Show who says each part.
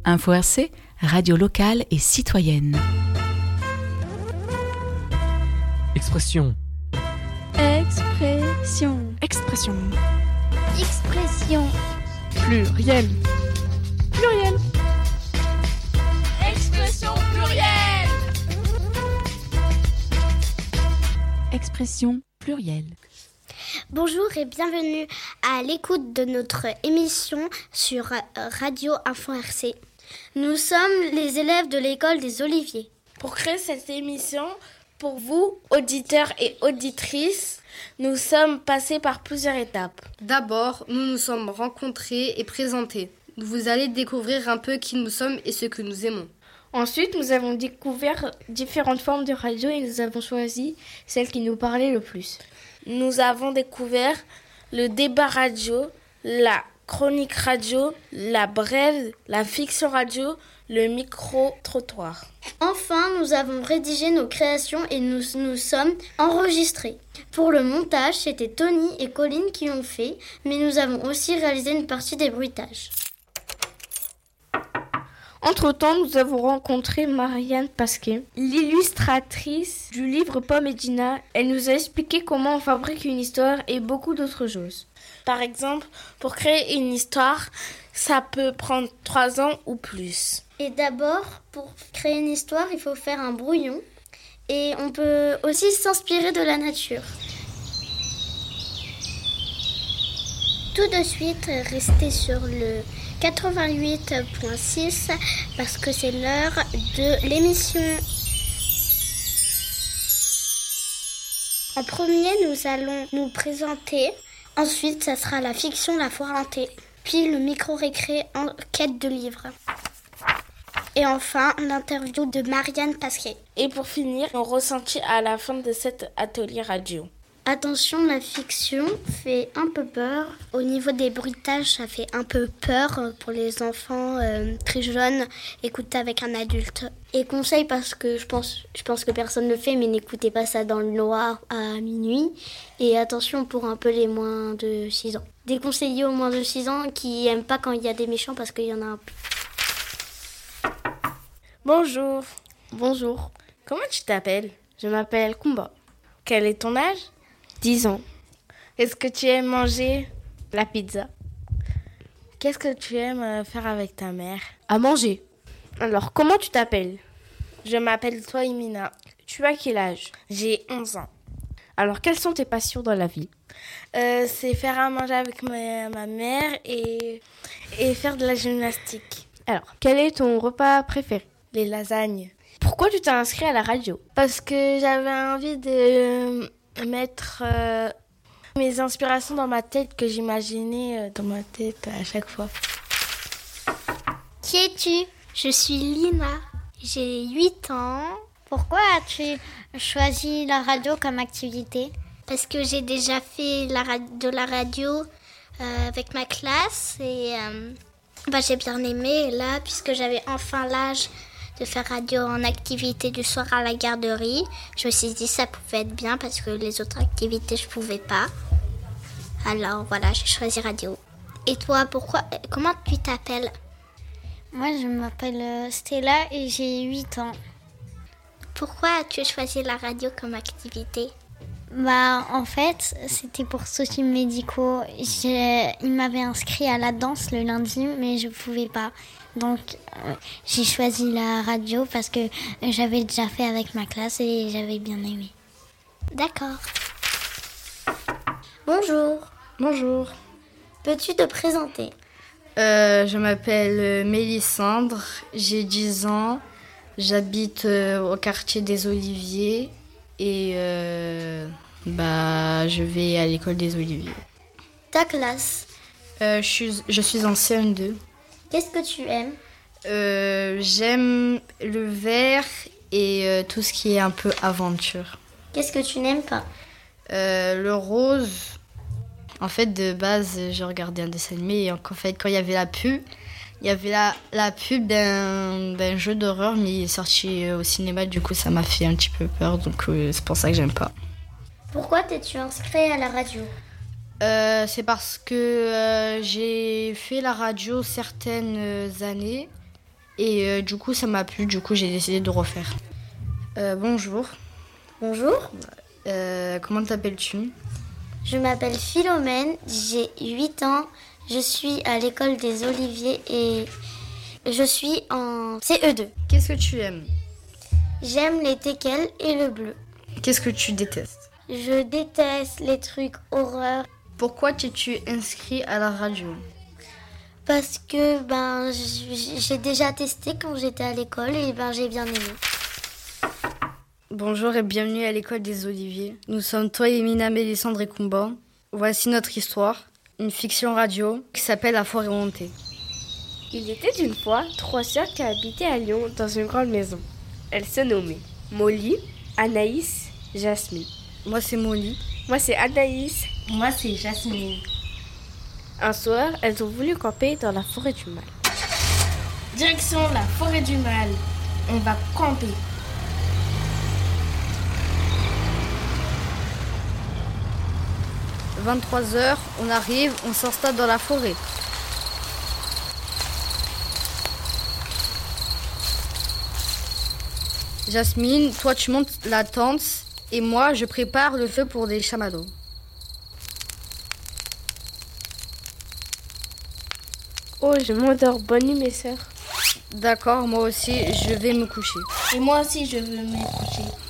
Speaker 1: Info RC, radio locale et citoyenne.
Speaker 2: Expression.
Speaker 3: Expression.
Speaker 2: Expression.
Speaker 3: Expression.
Speaker 2: Pluriel.
Speaker 3: Pluriel.
Speaker 4: Expression plurielle.
Speaker 1: Expression plurielle.
Speaker 5: Bonjour et bienvenue à l'écoute de notre émission sur Radio Info RC. Nous sommes les élèves de l'école des Oliviers.
Speaker 6: Pour créer cette émission, pour vous, auditeurs et auditrices, nous sommes passés par plusieurs étapes.
Speaker 7: D'abord, nous nous sommes rencontrés et présentés. Vous allez découvrir un peu qui nous sommes et ce que nous aimons.
Speaker 6: Ensuite, nous avons découvert différentes formes de radio et nous avons choisi celle qui nous parlait le plus. Nous avons découvert le débat radio, la chronique radio, la brève, la fiction radio, le micro-trottoir.
Speaker 5: Enfin, nous avons rédigé nos créations et nous nous sommes enregistrés. Pour le montage, c'était Tony et Colline qui ont fait, mais nous avons aussi réalisé une partie des bruitages.
Speaker 6: Entre-temps, nous avons rencontré Marianne Pasquet, l'illustratrice du livre Pomme et Gina. Elle nous a expliqué comment on fabrique une histoire et beaucoup d'autres choses. Par exemple, pour créer une histoire, ça peut prendre 3 ans ou plus.
Speaker 5: Et d'abord, pour créer une histoire, il faut faire un brouillon. Et on peut aussi s'inspirer de la nature. Tout de suite, restez sur le 88.6 parce que c'est l'heure de l'émission. En premier, nous allons nous présenter. Ensuite, ça sera la fiction, la foire hantée. Puis le micro-récré en quête de livres. Et enfin, l'interview de Marianne Pasquet.
Speaker 6: Et pour finir, nos ressentis à la fin de cet atelier radio.
Speaker 5: Attention, la fiction fait un peu peur. Au niveau des bruitages, ça fait un peu peur pour les enfants très jeunes. Écoutez avec un adulte. Et conseil parce que je pense que personne ne le fait, mais n'écoutez pas ça dans le noir à minuit. Et attention pour un peu les moins de 6 ans. Déconseillez aux moins de 6 ans qui n'aiment pas quand il y a des méchants parce qu'il y en a un peu.
Speaker 6: Bonjour.
Speaker 7: Bonjour.
Speaker 6: Comment tu t'appelles ?
Speaker 7: Je m'appelle Kumba.
Speaker 6: Quel est ton âge ?
Speaker 7: 10 ans.
Speaker 6: Est-ce que tu aimes manger ?
Speaker 7: La pizza.
Speaker 6: Qu'est-ce que tu aimes faire avec ta mère ?
Speaker 7: À manger. Alors, comment tu t'appelles ?
Speaker 6: Je m'appelle Toimina.
Speaker 7: Tu as quel âge ?
Speaker 6: J'ai 11 ans.
Speaker 7: Alors, quelles sont tes passions dans la vie ?
Speaker 6: C'est faire à manger avec ma mère et faire de la gymnastique.
Speaker 7: Alors, quel est ton repas préféré ?
Speaker 6: Les lasagnes.
Speaker 7: Pourquoi tu t'es inscrit à la radio ?
Speaker 6: Parce que j'avais envie de mettre mes inspirations dans ma tête que j'imaginais dans ma tête à chaque fois.
Speaker 5: Qui es-tu ?
Speaker 8: Je suis Lina, j'ai 8 ans.
Speaker 5: Pourquoi as-tu choisi la radio comme activité ?
Speaker 8: Parce que j'ai déjà fait de la radio avec ma classe et j'ai bien aimé. Et là, puisque j'avais enfin l'âge de faire radio en activité du soir à la garderie, je me suis dit que ça pouvait être bien parce que les autres activités, je ne pouvais pas. Alors voilà, j'ai choisi radio. Et toi, comment tu t'appelles ?
Speaker 3: Moi, je m'appelle Stella et j'ai 8 ans.
Speaker 8: Pourquoi as-tu choisi la radio comme activité ?
Speaker 3: En fait, c'était pour soucis médicaux. Ils m'avaient inscrit à la danse le lundi, mais je ne pouvais pas. Donc, j'ai choisi la radio parce que j'avais déjà fait avec ma classe et j'avais bien aimé.
Speaker 8: D'accord.
Speaker 5: Bonjour.
Speaker 7: Bonjour.
Speaker 5: Peux-tu te présenter ?
Speaker 7: Je m'appelle Mélissandre, j'ai 10 ans, j'habite au quartier des Oliviers et je vais à l'école des Oliviers.
Speaker 5: Ta classe ?
Speaker 7: Je suis en CM2.
Speaker 5: Qu'est-ce que tu aimes ?
Speaker 7: J'aime le vert et tout ce qui est un peu aventure.
Speaker 5: Qu'est-ce que tu n'aimes pas ?
Speaker 7: Le rose. En fait, de base, j'ai regardé un dessin animé et en fait, quand il y avait la pub, il y avait la pub d'un jeu d'horreur, mais il est sorti au cinéma, du coup, ça m'a fait un petit peu peur, donc c'est pour ça que j'aime pas.
Speaker 5: Pourquoi t'es-tu inscrit à la radio ?
Speaker 7: C'est parce que j'ai fait la radio certaines années Et du coup, ça m'a plu. Du coup, j'ai décidé de refaire. Bonjour.
Speaker 5: Bonjour,
Speaker 7: Comment t'appelles-tu?
Speaker 5: je m'appelle Philomène, j'ai 8 ans, je suis à l'école des Oliviers et je suis en CE2.
Speaker 7: Qu'est-ce que tu aimes?
Speaker 5: J'aime les teckels et le bleu.
Speaker 7: Qu'est-ce que tu détestes?
Speaker 5: Je déteste les trucs horreur
Speaker 7: Pourquoi t'es-tu inscrit à la radio?
Speaker 5: parce que j'ai déjà testé quand j'étais à l'école et j'ai bien aimé.
Speaker 7: Bonjour et bienvenue à l'école des Oliviers. Nous sommes toi, Emina, Mélissandre et Comban. Voici notre histoire, une fiction radio qui s'appelle La Forêt hantée.
Speaker 6: Il était une fois 3 sœurs qui habitaient à Lyon dans une grande maison. Elles se nommaient Molly, Anaïs, Jasmine.
Speaker 7: Moi, c'est Molly.
Speaker 6: Moi, c'est Anaïs.
Speaker 9: Moi, c'est Jasmine.
Speaker 6: Un soir, elles ont voulu camper dans la forêt du mal.
Speaker 9: Direction la forêt du mal. On va camper.
Speaker 7: 23h, on arrive, on s'installe dans la forêt. Jasmine, toi tu montes la tente et moi je prépare le feu pour des chamallows.
Speaker 6: Oh, je m'endors. Bonne nuit, mes sœurs.
Speaker 7: D'accord, moi aussi je vais me coucher.
Speaker 9: Et moi aussi, je veux me coucher.